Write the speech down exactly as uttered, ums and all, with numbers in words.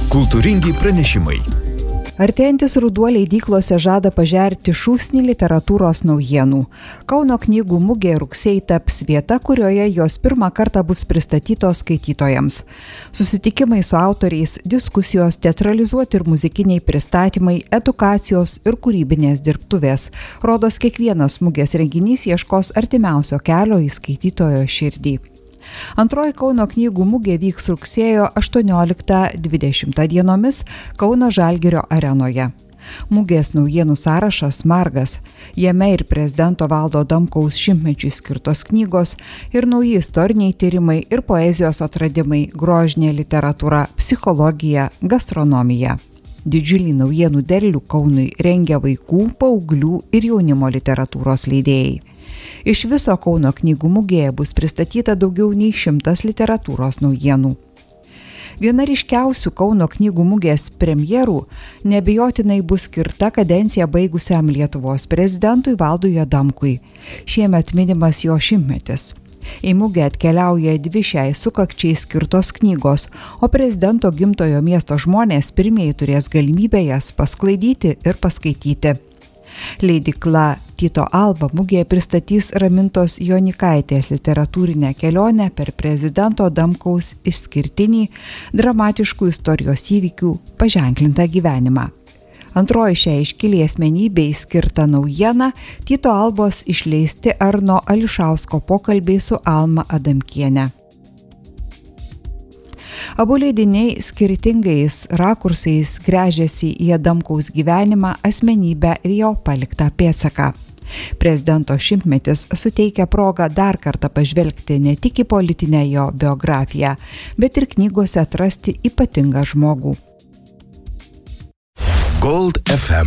Kultūringi pranešimai. Artėjantis ruduo leidyklose žada pažerti šūsnį literatūros naujienų. Kauno knygų mugė rugsėjį taps vieta, kurioje jos pirmą kartą bus pristatytos skaitytojams. Susitikimai su autoriais, diskusijos, teatralizuoti ir muzikiniai pristatymai, edukacijos ir kūrybinės dirbtuvės. Rodos kiekvienas mugės renginys ieškos artimiausio kelio į skaitytojo širdį. Antroji Kauno knygų mugė vyks rugsėjo aštuonioliktą dvidešimtą dienomis Kauno Žalgirio arenoje. Mugės naujienų sąrašas margas. Jame ir prezidento Valdo Adamkaus šimtmečiui skirtos knygos, ir nauji istoriniai tyrimai, ir poezijos atradimai, grožinė literatūra, psichologija, gastronomija. Didžiulį naujienų derlių Kaunui rengia vaikų, paauglių ir jaunimo literatūros leidėjai. Iš viso Kauno knygų mugėje bus pristatyta daugiau nei šimtas literatūros naujienų. Viena ryškiausių Kauno knygų mugės premjerų neabejotinai bus skirta kadenciją baigusiam Lietuvos prezidentui Valdui Adamkui. Šiemet minimas jo šimtmetis. Į mugę atkeliauja dvi šiai sukakčiai skirtos knygos, o prezidento gimtojo miesto žmonės pirmieji turės galimybę jas pasklaidyti ir paskaityti. Leidykla Tyto Alba mugėje pristatys Ramintos Jonikaitės literatūrinę kelionę per prezidento Adamkaus išskirtinį dramatiškų istorijos įvykių paženklintą gyvenimą. Antroji šiai iškiliai asmenybei skirta naujiena Tyto Albos išleisti Arno Ališausko pokalbiai su Alma Adamkiene. Abu leidiniai skirtingais rakursais gręžiasi į Adamkaus gyvenimą, asmenybę ir jo paliktą pėdsaką. Prezidento šimtmetis suteikia progą dar kartą pažvelgti ne tik į politinę jo biografiją, bet ir knygose atrasti ypatingą žmogų. Gold F M.